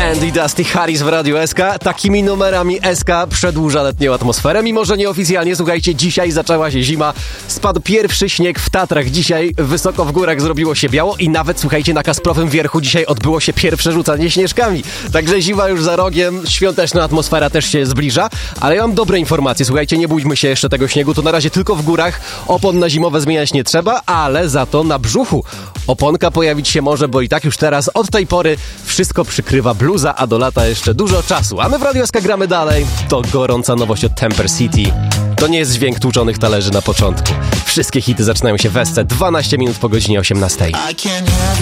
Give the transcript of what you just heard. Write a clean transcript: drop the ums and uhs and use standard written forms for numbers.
Andy Dusty Harris w Radiu SK. Takimi numerami SK przedłuża letnią atmosferę. Mimo że nieoficjalnie, słuchajcie, dzisiaj zaczęła się zima. Spadł pierwszy śnieg w Tatrach. Dzisiaj wysoko w górach zrobiło się biało i nawet, słuchajcie, na Kasprowym Wierchu dzisiaj odbyło się pierwsze rzucanie śnieżkami. Także zima już za rogiem, świąteczna atmosfera też się zbliża. Ale ja mam dobre informacje, słuchajcie, nie bójmy się jeszcze tego śniegu. To na razie tylko w górach. Opon na zimowe zmieniać nie trzeba, ale za to na brzuchu oponka pojawić się może, bo i tak już teraz od tej pory wszystko przykrywa bluza, a do lata jeszcze dużo czasu. A my w Radiu SK gramy dalej. To gorąca nowość od Temper City. To nie jest dźwięk tłuczonych talerzy na początku. Wszystkie hity zaczynają się w SC 12 minut po godzinie 18.